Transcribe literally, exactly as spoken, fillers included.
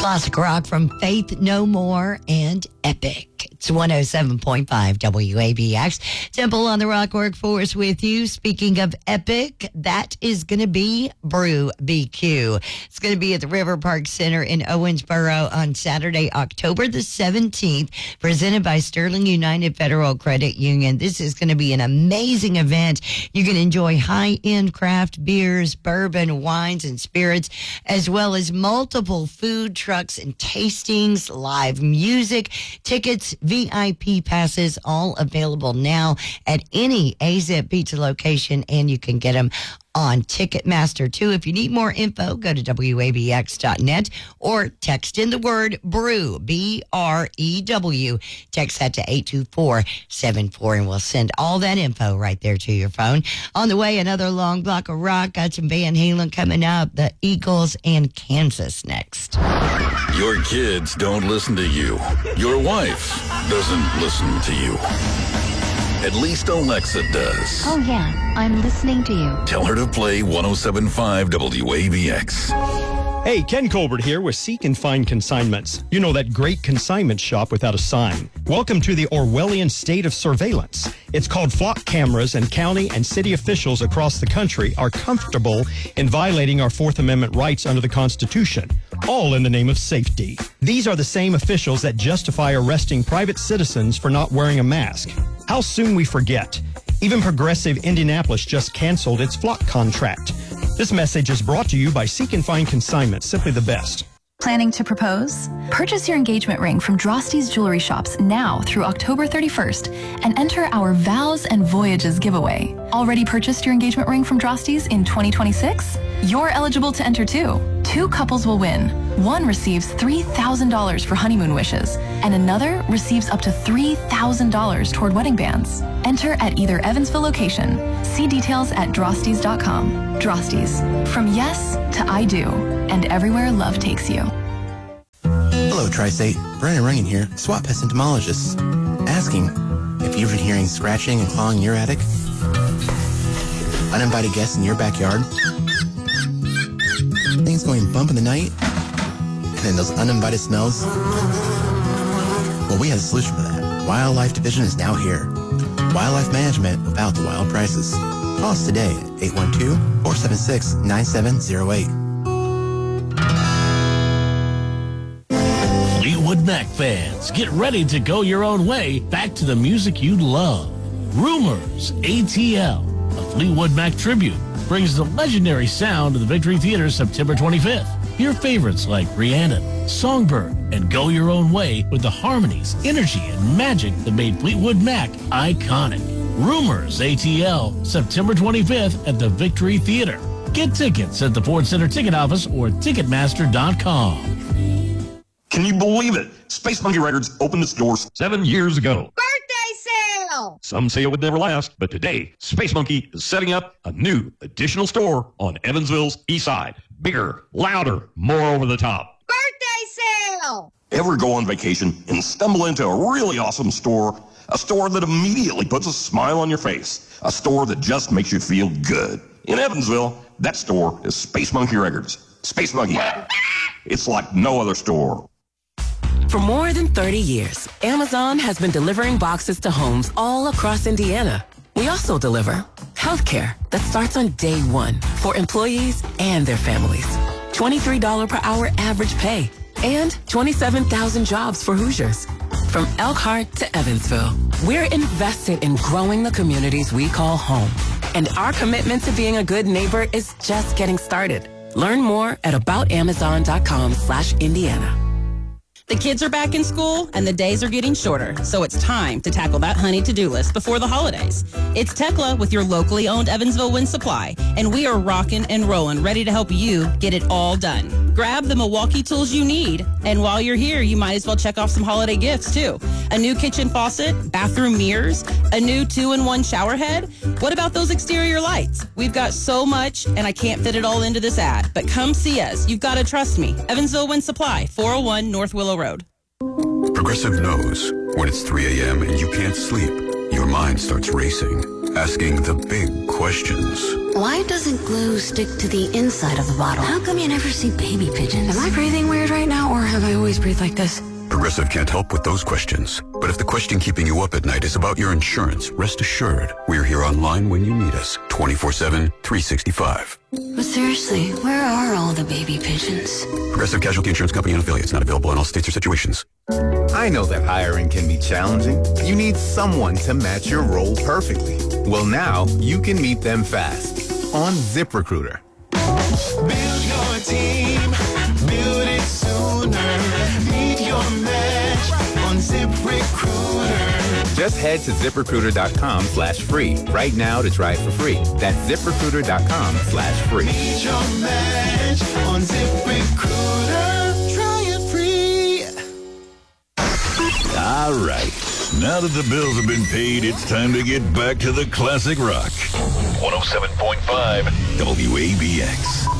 Classic rock from Faith No More and Epic. It's one oh seven point five W A B X. Temple on the Rock Workforce with you. Speaking of Epic, that is going to be Brew B Q. It's going to be at the River Park Center in Owensboro on Saturday, October the seventeenth, presented by Sterling United Federal Credit Union. This is going to be an amazing event. You can enjoy high-end craft beers, bourbon, wines, and spirits, as well as multiple food trucks and tastings, live music, tickets, V I P passes, all available now at any A Z Pizza location, and you can get them on Ticketmaster, too. If you need more info, go to W A B X dot net or text in the word BREW, B R E W. Text that to eight two four seven four, and we'll send all that info right there to your phone. On the way, another long block of rock. Got some Van Halen coming up, the Eagles and Kansas next. Your kids don't listen to you. Your wife doesn't listen to you. At least Alexa does. Oh, yeah. I'm listening to you. Tell her to play one oh seven point five W A B X. Hey, Ken Colbert here with Seek and Find Consignments. You know, that great consignment shop without a sign. Welcome to the Orwellian state of surveillance. It's called flock cameras, and county and city officials across the country are comfortable in violating our Fourth Amendment rights under the Constitution, all in the name of safety. These are the same officials that justify arresting private citizens for not wearing a mask. How soon we forget. Even progressive Indianapolis just canceled its flock contract. This message is brought to you by Seek and Find Consignment, simply the best. Planning to propose? Purchase your engagement ring from Drosty's Jewelry Shops now through October thirty-first and enter our Vows and Voyages giveaway. Already purchased your engagement ring from Drosty's in twenty twenty-six? You're eligible to enter too. Two couples will win. One receives three thousand dollars for honeymoon wishes, and another receives up to three thousand dollars toward wedding bands. Enter at either Evansville location. See details at drostys dot com. Drosty's. From yes to I do, and everywhere love takes you. Hello, Tri-State. Brian Runyon here, SWAT Pest Entomologist. Asking if you've been hearing scratching and clawing in your attic? Uninvited guests in your backyard? Things going bump in the night? And then those uninvited smells? Well, we have a solution for that. Wildlife Division is now here. Wildlife management without the wild prices. Call us today at eight one two, four seven six, nine seven zero eight. Fleetwood Mac fans, get ready to go your own way back to the music you love. Rumors A T L, a Fleetwood Mac tribute, brings the legendary sound to the Victory Theater September twenty-fifth. Hear favorites like Rhiannon, Songbird, and Go Your Own Way with the harmonies, energy, and magic that made Fleetwood Mac iconic. Rumors A T L, September twenty-fifth at the Victory Theater. Get tickets at the Ford Center Ticket Office or Ticketmaster dot com. Can you believe it? Space Monkey Records opened its doors seven years ago. Birthday sale! Some say it would never last, but today, Space Monkey is setting up a new additional store on Evansville's east side. Bigger, louder, more over the top. Birthday sale! Ever go on vacation and stumble into a really awesome store? A store that immediately puts a smile on your face. A store that just makes you feel good. In Evansville, that store is Space Monkey Records. Space Monkey. It's like no other store. For more than thirty years, Amazon has been delivering boxes to homes all across Indiana. We also deliver healthcare that starts on day one for employees and their families. twenty-three dollars per hour average pay and twenty-seven thousand jobs for Hoosiers. From Elkhart to Evansville, we're invested in growing the communities we call home. And our commitment to being a good neighbor is just getting started. Learn more at about amazon dot com slash Indiana. The kids are back in school and the days are getting shorter, so it's time to tackle that honey to-do list before the holidays. It's Tekla with your locally owned Evansville Wind Supply, and we are rocking and rolling, ready to help you get it all done. Grab the Milwaukee tools you need, and while you're here, you might as well check off some holiday gifts too. A new kitchen faucet, bathroom mirrors, a new two-in-one shower head. What about those exterior lights? We've got so much, and I can't fit it all into this ad, but come see us. You've got to trust me. Evansville Wind Supply, four oh one North Willow Road. Progressive knows when it's three a.m. and you can't sleep, your mind starts racing. asking the big questions. Why doesn't glue stick to the inside of the bottle? How come you never see baby pigeons? Am I breathing weird right now, or have I always breathed like this? Progressive can't help with those questions. But if the question keeping you up at night is about your insurance, rest assured, we're here online when you need us, twenty-four seven, three sixty-five. But seriously, where are all the baby pigeons? Progressive Casualty Insurance Company and affiliates, not available in all states or situations. I know that hiring can be challenging. You need someone to match your role perfectly. Well, now you can meet them fast on ZipRecruiter. Build your team, build it sooner. Meet your match on ZipRecruiter. Just head to ZipRecruiter.com slash free right now to try it for free. That's ZipRecruiter.com slash free. Meet your match on ZipRecruiter. Try it free. All right. Now that the bills have been paid, it's time to get back to the classic rock. one oh seven point five W A B X.